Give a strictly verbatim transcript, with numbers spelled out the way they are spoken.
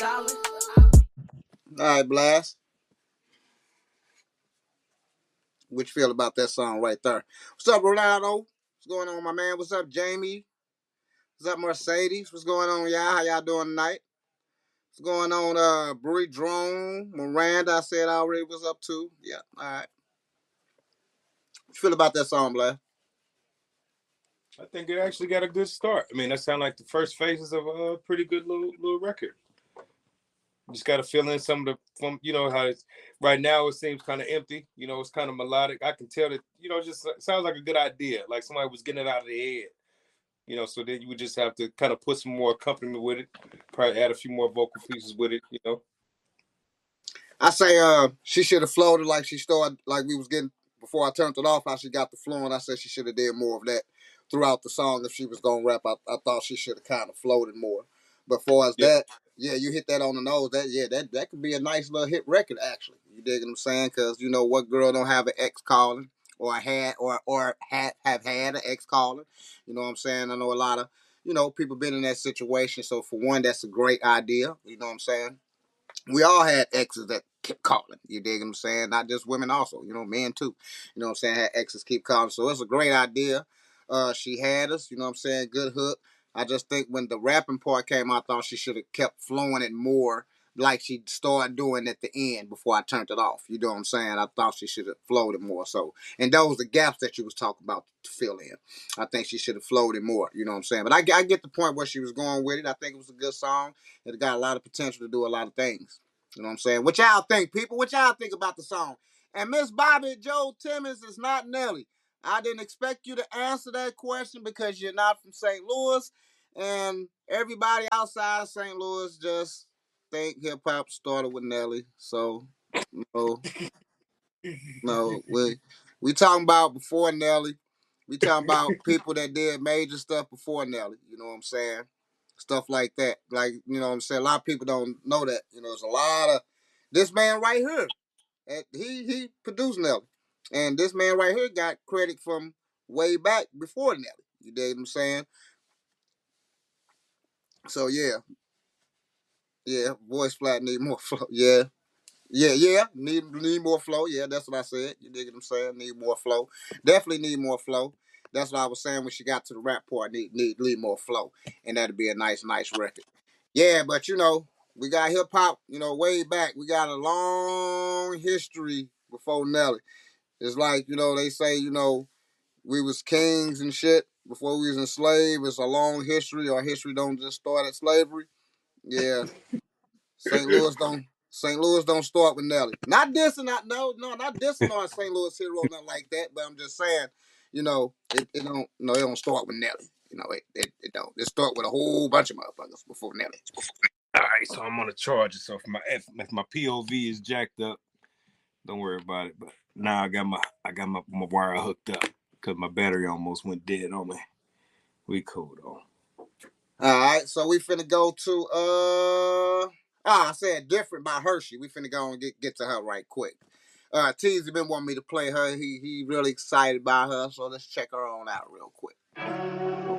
All right, Blast. What you feel about that song right there? What's up, Ronaldo? What's going on, my man? What's up, Jamie? What's up, Mercedes? What's going on, y'all? How y'all doing tonight? What's going on, uh, Bree Drone, Miranda? I said I already was up too. Yeah, all right. What you feel about that song, Blast? I think it actually got a good start. I mean, that sounds like the first phases of a pretty good little little record. Just got to fill in some of the from you know how it's right now it seems kind of empty. You know, it's kind of melodic. I can tell that you know it just sounds like a good idea, like somebody was getting it out of their head. You know, so then you would just have to kind of put some more accompaniment with it, probably add a few more vocal pieces with it. You know. I say uh she should have floated like she started like we was getting before I turned it off, how she got the flow, and I said she should have did more of that throughout the song if she was gonna rap. I, I thought she should have kind of floated more. But for as Yeah. that, yeah, you hit that on the nose. That yeah, that that could be a nice little hit record actually. You dig what I'm saying? Because you know what girl don't have an ex calling or had or or had have had an ex calling. You know what I'm saying? I know a lot of you know people been in that situation. So for one, that's a great idea. You know what I'm saying? We all had exes that kept calling. You dig what I'm saying? Not just women, also. You know, men too. You know what I'm saying? Had exes keep calling. So it's a great idea. Uh, she had us. You know what I'm saying? Good hook. I just think when the rapping part came, I thought she should have kept flowing it more like she started doing at the end before I turned it off. You know what I'm saying? I thought she should have flowed it more. So, and those the gaps that you was talking about to fill in. I think she should have flowed it more. You know what I'm saying? But I, I get the point where she was going with it. I think it was a good song. It got a lot of potential to do a lot of things. You know what I'm saying? What y'all think, people? What y'all think about the song? And Miss Bobby Joe Timmons is not Nelly. I didn't expect you to answer that question because you're not from Saint Louis, and everybody outside of Saint Louis just think hip hop started with Nelly. So no, no, we we talking about before Nelly. We talking about people that did major stuff before Nelly. You know what I'm saying? Stuff like that. Like, you know what I'm saying? A lot of people don't know that. You know, there's a lot of this man right here. And he he produced Nelly. And this man right here got credit from way back before Nelly. You dig what I'm saying? So yeah. Yeah, voice flat need more flow. Yeah. Yeah, yeah. Need need more flow. Yeah, that's what I said. You dig what I'm saying? Need more flow. Definitely need more flow. That's what I was saying when she got to the rap part. Need need need more flow. And that'd be a nice, nice record. Yeah, but you know, we got hip hop, you know, way back. We got a long history before Nelly. It's like, you know, they say, you know, we was kings and shit before we was enslaved. It's a long history. Our history don't just start at slavery. Yeah. Saint Louis don't Saint Louis don't start with Nelly. Not dissing, not no, no, not dissing on Saint Louis hero, nothing like that. But I'm just saying, you know, it, it don't no, it don't start with Nelly. You know, it, it, it don't. It start with a whole bunch of motherfuckers before Nelly. All right, so I'm on a charger. So if my if, if my P O V is jacked up, don't worry about it. But now I got my I got my, my wire hooked up because my battery almost went dead on me. We cool though. All right, so we finna go to uh ah, I said different by Hershey. We finna go and get get to her right quick. Uh Teasy been wanting me to play her. He he really excited by her, so let's check her on out real quick.